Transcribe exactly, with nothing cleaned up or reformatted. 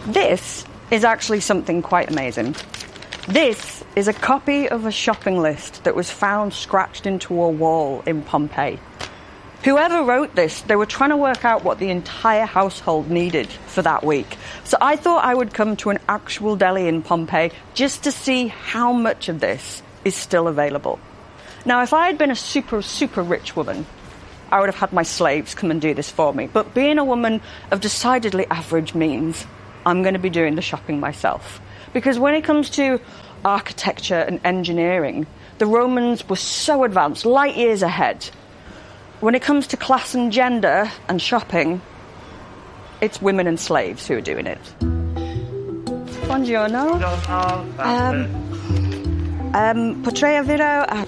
This is actually something quite amazing. This is a copy of a shopping list that was found scratched into a wall in Pompeii. Whoever wrote this, they were trying to work out what the entire household needed for that week. So I thought I would come to an actual deli in Pompeii just to see how much of this is still available. Now, if I had been a super, super rich woman, I would have had my slaves come and do this for me. But being a woman of decidedly average means, I'm going to be doing the shopping myself. Because when it comes to architecture and engineering, the Romans were so advanced, light years ahead. When it comes to class and gender and shopping, it's women and slaves who are doing it. Buongiorno. Um, um, potrei avere